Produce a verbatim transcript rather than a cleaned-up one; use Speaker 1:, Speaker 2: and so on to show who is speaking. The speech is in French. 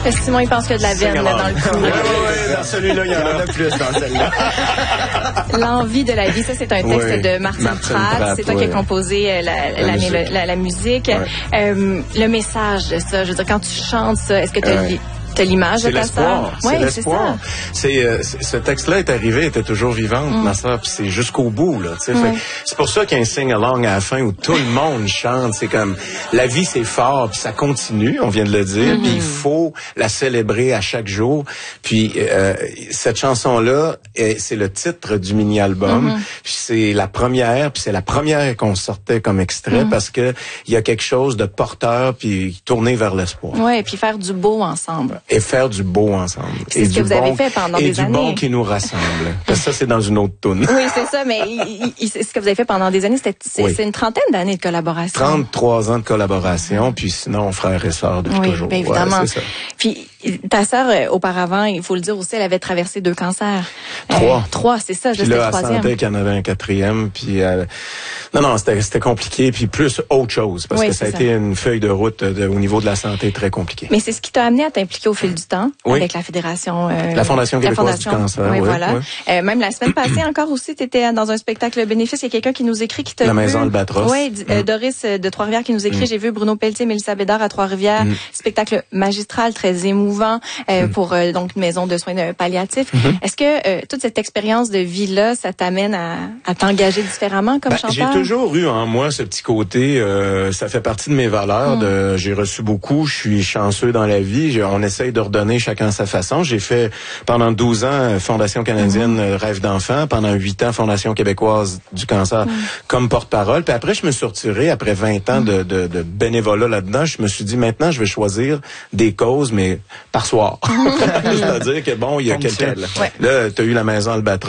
Speaker 1: Simon, il pense qu'il y a de la veine là, dans le coup.
Speaker 2: Oui, oui, dans celui-là, il y en a plus dans celle-là.
Speaker 1: L'envie de la vie, ça, c'est un texte
Speaker 2: oui,
Speaker 1: de Martin,
Speaker 2: Martin
Speaker 1: Pratt.
Speaker 2: Pratt.
Speaker 1: C'est toi
Speaker 2: oui.
Speaker 1: qui as composé la, la, la, la musique. La, la musique.
Speaker 2: Ouais.
Speaker 1: Euh, le message de ça, je veux dire, quand tu chantes ça, est-ce que tu as
Speaker 2: ouais.
Speaker 1: T'as l'image de ta sœur?
Speaker 2: C'est l'espoir. C'est euh, ce texte-là est arrivé, elle était toujours vivante, mm. ma sœur, puis c'est jusqu'au bout là. Tu sais, ouais. C'est pour ça qu'il y a un sing-along à la fin où tout le monde chante. C'est comme la vie, c'est fort, puis ça continue. On vient de le dire. Mm-hmm. Puis il faut la célébrer à chaque jour. Puis euh, cette chanson-là, c'est le titre du mini-album. Mm-hmm. Puis c'est la première, puis c'est la première qu'on sortait comme extrait mm-hmm. parce que il y a quelque chose de porteur, puis tourné vers l'espoir.
Speaker 1: Ouais, et puis faire du beau ensemble.
Speaker 2: Et faire du beau ensemble.
Speaker 1: C'est ce que vous
Speaker 2: bon,
Speaker 1: avez fait pendant des années.
Speaker 2: Et du bon qui nous rassemble. Parce que ça, c'est dans une autre toune.
Speaker 1: Oui, c'est ça, mais il, il, c'est ce que vous avez fait pendant des années, c'était, c'est, oui. c'est une trentaine d'années de collaboration.
Speaker 2: trente-trois ans de collaboration, mmh. puis sinon, frère et sœur depuis
Speaker 1: oui,
Speaker 2: toujours.
Speaker 1: Bien évidemment.
Speaker 2: Ouais, c'est ça.
Speaker 1: Puis, ta sœur, euh, auparavant, il faut le dire aussi, elle avait traversé deux cancers.
Speaker 2: Trois.
Speaker 1: Euh, trois, c'est ça,
Speaker 2: puis
Speaker 1: c'était
Speaker 2: là,
Speaker 1: le troisième.
Speaker 2: Elle sentait qu'il y en avait un quatrième, puis elle... Non, non, c'était, c'était compliqué, puis plus autre chose, parce
Speaker 1: oui,
Speaker 2: que ça a
Speaker 1: ça.
Speaker 2: été une feuille de route de, au niveau de la santé très compliquée.
Speaker 1: Mais c'est ce qui t'a amené à t'impliquer au fil du temps,
Speaker 2: oui.
Speaker 1: avec la Fédération... Euh,
Speaker 2: la Fondation québécoise
Speaker 1: la Fondation,
Speaker 2: du cancer.
Speaker 1: Oui,
Speaker 2: oui,
Speaker 1: voilà.
Speaker 2: Oui.
Speaker 1: Euh, même la semaine passée, encore aussi, tu étais dans un spectacle bénéfice. Il y a quelqu'un qui nous écrit qui t'a
Speaker 2: La
Speaker 1: vu.
Speaker 2: Maison Albatros.
Speaker 1: Oui, euh,
Speaker 2: mm.
Speaker 1: Doris de Trois-Rivières qui nous écrit. Mm. J'ai vu Bruno Pelletier, Mélissa Bédard à Trois-Rivières. Mm. Spectacle magistral, très émouvant euh, mm. pour euh, donc une maison de soins palliatifs. Mm-hmm. Est-ce que euh, toute cette expérience de vie-là, ça t'amène à, à t'engager différemment comme
Speaker 2: ben,
Speaker 1: chanteur?
Speaker 2: J'ai toujours eu en moi ce petit côté, euh, ça fait partie de mes valeurs. Mm. De, j'ai reçu beaucoup, je suis chanceux dans la vie. Je, on essaye de redonner chacun sa façon. J'ai fait pendant douze ans Fondation canadienne mm. Rêve d'enfant, pendant huit ans Fondation québécoise du cancer mm. comme porte-parole. Puis après, je me suis retiré, après vingt ans mm. de, de, de bénévolat là-dedans, je me suis dit, maintenant, je vais choisir des causes, mais par soir. C'est-à-dire que bon, il y a quelqu'un...
Speaker 1: Ouais.
Speaker 2: Là, tu as eu la Maison Albatros.